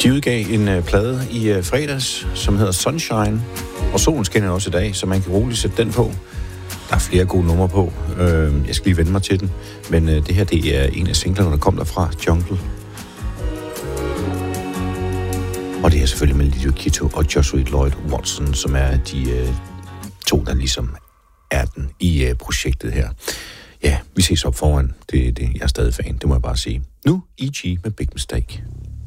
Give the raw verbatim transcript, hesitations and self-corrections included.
De udgav en uh, plade i uh, fredags, som hedder Sunshine, og solen skinner også i dag, så man kan roligt sætte den på. Der er flere gode numre på. Uh, jeg skal lige vende mig til den, men uh, det her det er en af singlerne, der kom derfra, Jungle. Og det er selvfølgelig med Lil Kito og Joshua Lloyd Watson, som er de uh, to, der ligesom er den i uh, projektet her. Ja, vi ses op foran. Det, det, jeg er stadig fan, det må jeg bare sige. Nu E G med Big Mistake.